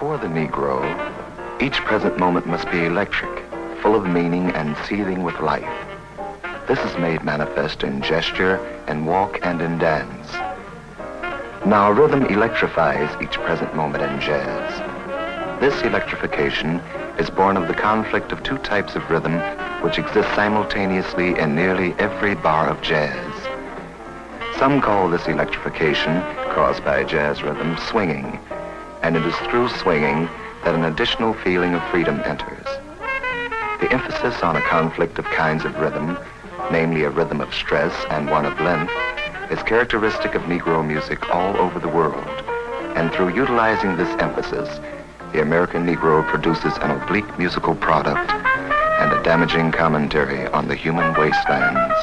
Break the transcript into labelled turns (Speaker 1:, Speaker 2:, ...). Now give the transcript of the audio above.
Speaker 1: For the Negro, each present moment must be electric, full of meaning and seething with life. This is made manifest in gesture, in walk, and in dance. Now, rhythm electrifies each present moment in jazz. This electrification is born of the conflict of two types of rhythm which exist simultaneously in nearly every bar of jazz. Some call this electrification, caused by jazz rhythm, swinging, and it is through swinging that an additional feeling of freedom enters. The emphasis on a conflict of kinds of rhythm, namely a rhythm of stress and one of length, is characteristic of Negro music all over the world. And through utilizing this emphasis, the American Negro produces an oblique musical product and a damaging commentary on the human wastelands.